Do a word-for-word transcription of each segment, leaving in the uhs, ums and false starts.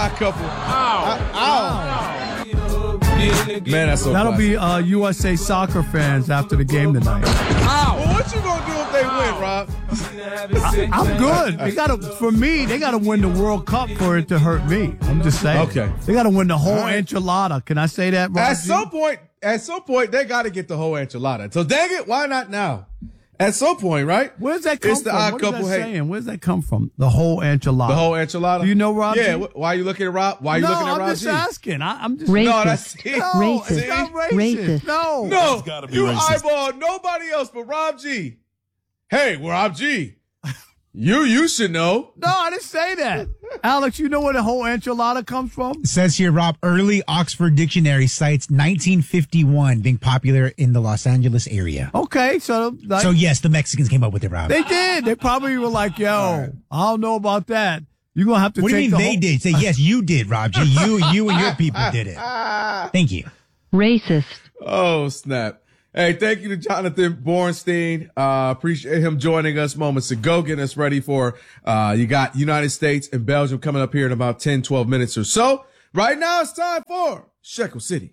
odd couple. Ow. Ow. Ow. Man, that's so That'll classic. be uh, U S A Soccer fans after the game tonight. Ow. Well, what you gonna do if they win, Rob? I, I'm good. They gotta, for me, they gotta win the World Cup for it to hurt me. I'm just saying. Okay. They gotta win the whole right. enchilada. Can I say that, Rob? At some point, at some point, they got to get the whole enchilada. So dang it, why not now? At some point, right? Where's that come it's the from? odd What couple is that hate. saying? Where's that come from? The whole enchilada. The whole enchilada. Do you know Rob? Yeah. G? Wh- why are you looking at Rob? Why are you no, looking at I'm Rob just G? asking. I, I'm just Racist. No, that's it. No, Racist. it's not racist. Racist. No, No, It's gotta be you racist. eyeball nobody else but Rob G. Hey, Rob G. You you should know. no, I didn't say that. Alex, you know where the whole enchilada comes from? It says here, Rob, early Oxford Dictionary cites nineteen fifty-one being popular in the Los Angeles area. Okay, so like, So, yes, the Mexicans came up with it, Rob. they did. They probably were like, "Yo, I don't know about that. You're gonna have to." What do take you mean the they whole- did? Say, yes, you did, Rob G. You, you and your people did it. Thank you. Racist. Oh, snap. Hey, thank you to Jonathan Bornstein. Uh, appreciate him joining us moments ago, getting us ready for, uh, you got United States and Belgium coming up here in about ten, twelve minutes or so. Right now, it's time for Shekel City.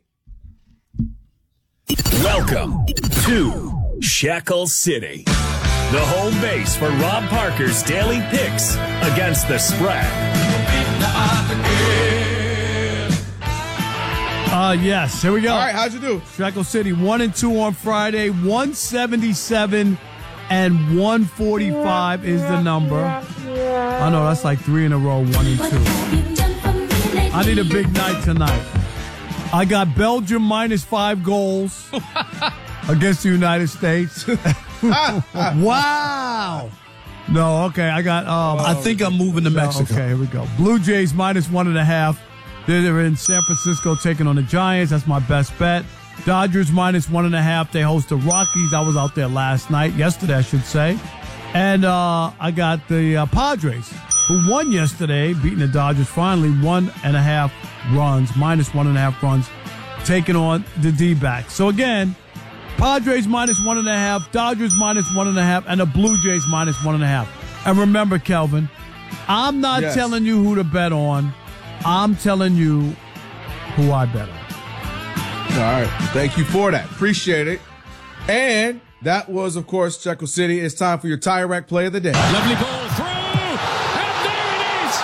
Welcome to Shekel City, the home base for Rob Parker's daily picks against the spread. Uh, yes. Here we go. All right, how'd you do? Shekel City, one and two on Friday, one seventy-seven and one forty-five is the number. I know that's like three in a row, one and two. I need a big night tonight. I got Belgium minus five goals against the United States. Wow. No, okay. I got. Um, I think I'm moving to Mexico. Okay, here we go. Blue Jays minus one and a half. They're in San Francisco taking on the Giants. That's my best bet. Dodgers minus one and a half. They host the Rockies. I was out there last night, yesterday, I should say. And uh, I got the uh, Padres, who won yesterday, beating the Dodgers finally, one and a half runs, minus one and a half runs, taking on the D-backs. So again, Padres minus one and a half, Dodgers minus one and a half, and the Blue Jays minus one and a half. And remember, Kelvin, I'm not Yes. telling you who to bet on. I'm telling you who I bet on. All right. Thank you for that. Appreciate it. And that was, of course, Shekel City. It's time for your Tire Rack play of the day. Lovely ball through, and there it is!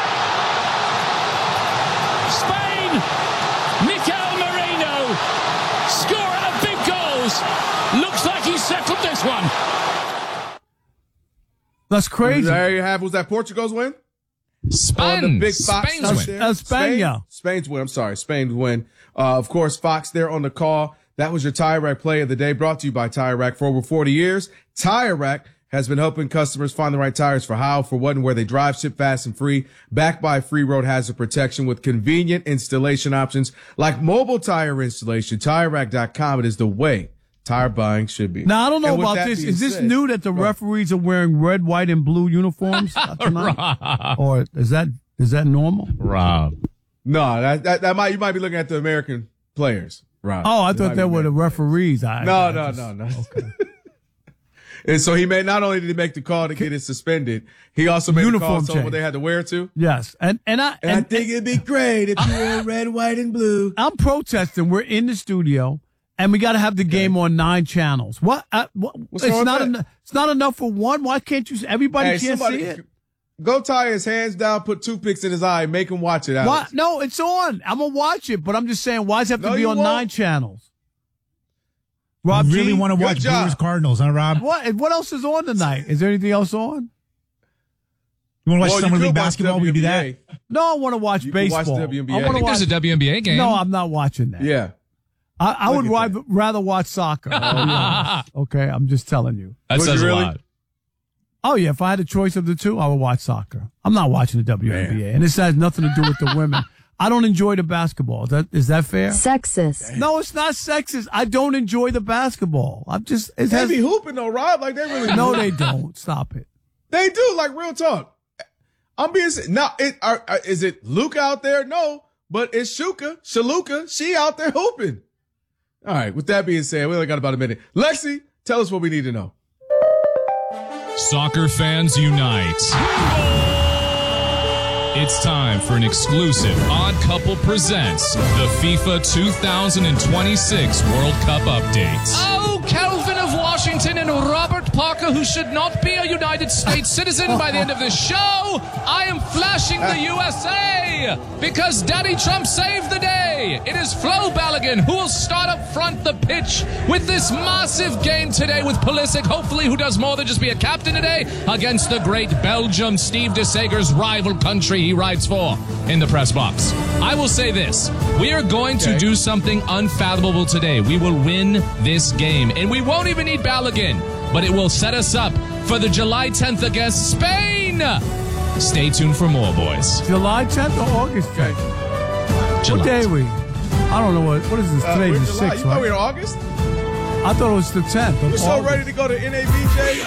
Spain, Mikel Merino, scorer of big goals. Looks like he settled this one. That's crazy. There you have. Was that Portugal's win? Spain. On the big Fox Spain's touchdown. win. That's Spain, yeah. Spain's win. I'm sorry. Spain's win. Uh, of course, Fox there on the call. That was your Tire Rack play of the day, brought to you by Tire Rack. For over forty years, Tire Rack has been helping customers find the right tires for how, for what, and where they drive, ship fast and free, backed by free road hazard protection with convenient installation options like mobile tire installation. Tire Rack dot com. It is the way tire buying should be. Now, I don't know And with about that this. being Is this said- new that the referees are wearing red, white, and blue uniforms tonight? Or is that is that normal? Rob. No, that, that, that might, you might be looking at the American players, Rob. Oh, I You might thought be they were the looking- referees. I, No, I no, just- no, no. And so he made, not only did he make the call to get it suspended, he also made Uniform the call to change. what they had to wear to. Yes, and and I And, I think it'd be great if you were red, white, and blue. I'm protesting. We're in the studio, and we got to have the game on nine channels. What? Uh, what What's it's wrong with not. that? En- it's not enough for one. Why can't you? Everybody Hey, can't somebody, see it. go tie his hands down, put toothpicks in his eye, and make him watch it out. Why? No, it's on. I'm gonna watch it, but I'm just saying, why does it have to No, be you on won't. nine channels? Rob, You really G, want to good watch job. Brewers Cardinals, huh, Rob? what? What else is on tonight? Is there anything else on? You want to watch Well, you Summer could League watch basketball? We can do that. W N B A. No, I want to watch You can watch baseball. the W N B A. I I want I to think watch. there's a W N B A game. No, I'm not watching that. Yeah. I, I would Look at rather, rather watch soccer. I'll be honest. Okay, I'm just telling you. That Would says you a really? lot. Oh, yeah, if I had a choice of the two, I would watch soccer. I'm not watching the W N B A, and this has nothing to do with the women. I don't enjoy the basketball. Is that, is that fair? Sexist. No, it's not sexist. I don't enjoy the basketball. I'm just, it They has, be hooping though, Rob. Like they really no, do. they don't. Stop it. They do. Like real talk. I'm being se- now. It are, are, is it Luke out there? No, but it's Shuka, Shaluka. She out there hooping. All right. With that being said, we only got about a minute. Lexi, tell us what we need to know. Soccer fans unite. It's time for an exclusive Odd Couple Presents the FIFA two thousand twenty-six World Cup update. Oh, Calvin of Washington and Robert Parker, who should not be a United States citizen by the end of this show, I am flashing the U S A because Daddy Trump saved the day. It is Flo Balogun who will start up front the pitch with this massive game today with Pulisic, hopefully who does more than just be a captain today, against the great Belgium, Steve de Sager's rival country he rides for in the press box. I will say this. We are going okay. to do something unfathomable today. We will win this game, and we won't even need Balogun, but it will set us up for the July tenth against Spain. Stay tuned for more, boys. July tenth or August tenth? July. What day are we? I don't know what. What is this? Uh, Today's the July. sixth, You right? thought we were in August? I thought it was the tenth. We're so ready to go to N A B J.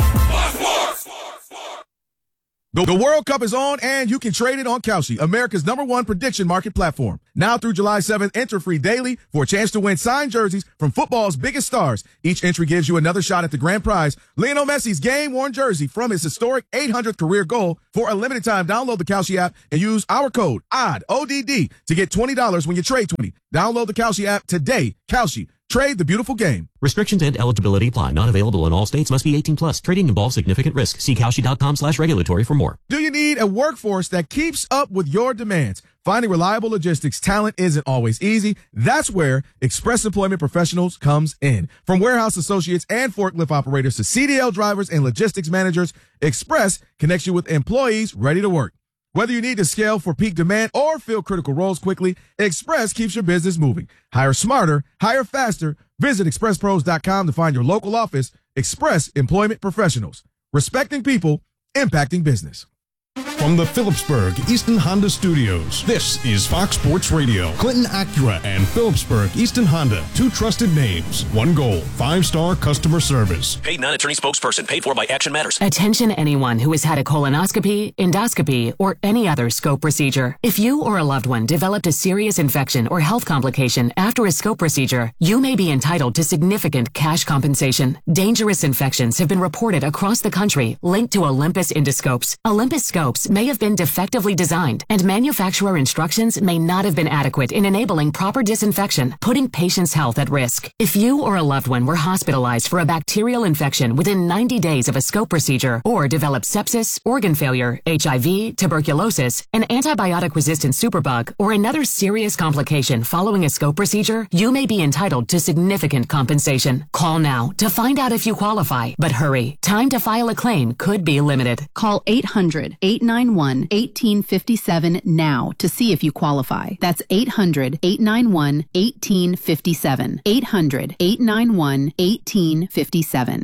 The, the World Cup is on, and you can trade it on Kalshi, America's number one prediction market platform. Now through July seventh, enter free daily for a chance to win signed jerseys from football's biggest stars. Each entry gives you another shot at the grand prize, Lionel Messi's game-worn jersey from his historic eight hundredth career goal. For a limited time, download the Kalshi app and use our code O D D, O D D, to get twenty dollars when you trade twenty. Download the Kalshi app today. Kalshi. Trade the beautiful game. Restrictions and eligibility apply. Not available in all states. Must be eighteen plus. Trading involves significant risk. See Kalshi.com slash regulatory for more. Do you need a workforce that keeps up with your demands? Finding reliable logistics talent isn't always easy. That's where Express Employment Professionals comes in. From warehouse associates and forklift operators to C D L drivers and logistics managers, Express connects you with employees ready to work. Whether you need to scale for peak demand or fill critical roles quickly, Express keeps your business moving. Hire smarter, hire faster. Visit express pros dot com to find your local office. Express Employment Professionals. Respecting people, impacting business. From the Phillipsburg Easton Honda Studios, this is Fox Sports Radio. Clinton Acura and Phillipsburg Easton Honda, two trusted names, one goal, five-star customer service. Paid non-attorney spokesperson, paid for by Action Matters. Attention anyone who has had a colonoscopy, endoscopy, or any other scope procedure. If you or a loved one developed a serious infection or health complication after a scope procedure, you may be entitled to significant cash compensation. Dangerous infections have been reported across the country linked to Olympus endoscopes. Olympus scopes may have been defectively designed, and manufacturer instructions may not have been adequate in enabling proper disinfection, putting patients' health at risk. If you or a loved one were hospitalized for a bacterial infection within ninety days of a scope procedure, or developed sepsis, organ failure, H I V, tuberculosis, an antibiotic-resistant superbug, or another serious complication following a scope procedure, you may be entitled to significant compensation. Call now to find out if you qualify, but hurry. Time to file a claim could be limited. Call eight hundred, eight nine one, one eight five seven now to see if you qualify. That's eight hundred, eight nine one, one eight five seven. eight hundred, eight nine one, one eight five seven.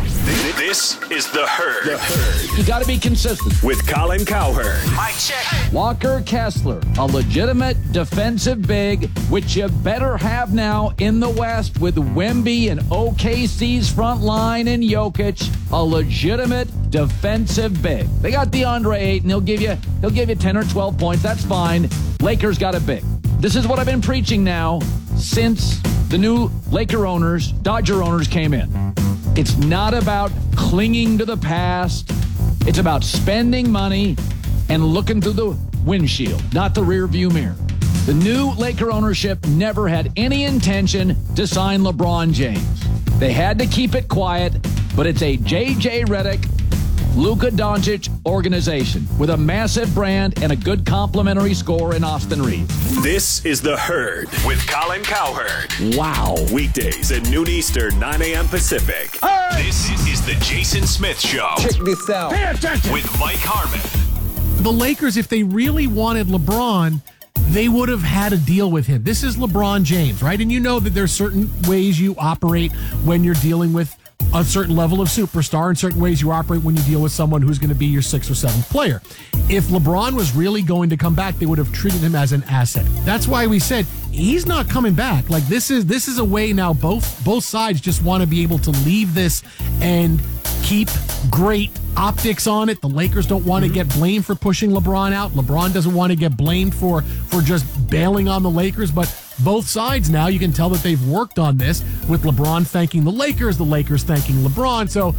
This is The Herd. The Herd. You got to be consistent. With Colin Cowherd. Mic check. Walker Kessler, a legitimate defensive big, which you better have now in the West with Wemby and O K C's front line and Jokic, a legitimate defensive big. They got DeAndre Ayton. He'll give you he'll give you ten or twelve points. That's fine. Lakers got a big. This is what I've been preaching now since the new Laker owners, Dodger owners came in. It's not about clinging to the past. It's about spending money and looking through the windshield, not the rear view mirror. The new Laker ownership never had any intention to sign LeBron James. They had to keep it quiet, but it's a J J Redick, Luka Doncic organization with a massive brand and a good complimentary score in Austin Reeves. This is The Herd with Colin Cowherd. Wow. Weekdays at noon Eastern, nine a.m. Pacific. Hey! This is The Jason Smith Show. Check this out. Pay attention. With Mike Harmon. The Lakers, if they really wanted LeBron, they would have had a deal with him. This is LeBron James, right? And you know that there's certain ways you operate when you're dealing with a certain level of superstar, and certain ways you operate when you deal with someone who's going to be your sixth or seventh player. If LeBron was really going to come back, they would have treated him as an asset. That's why we said he's not coming back. Like this is this is a way now both both sides just want to be able to leave this and keep great optics on it. The Lakers don't want to get blamed for pushing LeBron out. LeBron doesn't want to get blamed for for just bailing on the Lakers, but both sides now, you can tell that they've worked on this with LeBron thanking the Lakers, the Lakers thanking LeBron. So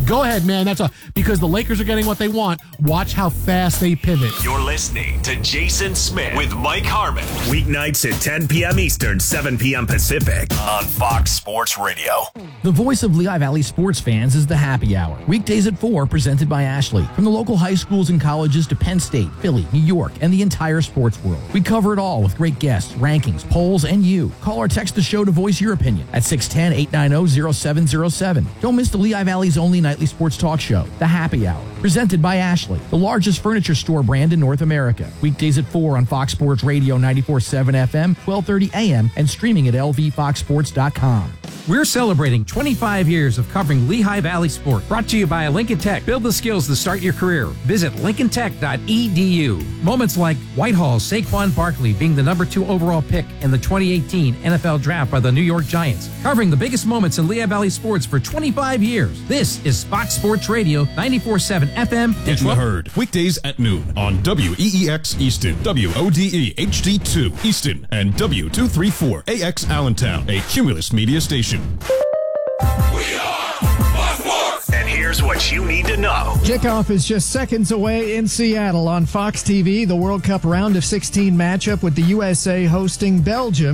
Go ahead, man. That's a, because the Lakers are getting what they want. Watch how fast they pivot. You're listening to Jason Smith with Mike Harmon. Weeknights at ten p.m. Eastern, seven p.m. Pacific on Fox Sports Radio. The voice of Lehigh Valley sports fans is the Happy Hour. Weekdays at four, presented by Ashley. From the local high schools and colleges to Penn State, Philly, New York, and the entire sports world. We cover it all with great guests, rankings, polls, and you. Call or text the show to voice your opinion at six one zero, eight nine zero, zero seven zero seven. Don't miss the Lehigh Valley's only nightly sports talk show, The Happy Hour. Presented by Ashley, the largest furniture store brand in North America. Weekdays at four on Fox Sports Radio ninety-four point seven F M, twelve thirty A M, and streaming at L V fox sports dot com. We're celebrating twenty-five years of covering Lehigh Valley sport. Brought to you by Lincoln Tech. Build the skills to start your career. Visit lincoln tech dot e d u. Moments like Whitehall's Saquon Barkley being the number two overall pick in the twenty eighteen N F L Draft by the New York Giants. Covering the biggest moments in Lehigh Valley sports for twenty-five years. This is Fox Sports Radio ninety-four point seven F M. Get the herd. Weekdays at noon on W E E X Easton, W O D E H D two Easton, and W two thirty-four A X Allentown, a Cumulus media station. And here's what you need to know. Kickoff is just seconds away in Seattle on Fox T V. The World Cup round of sixteen matchup with the U S A hosting Belgium.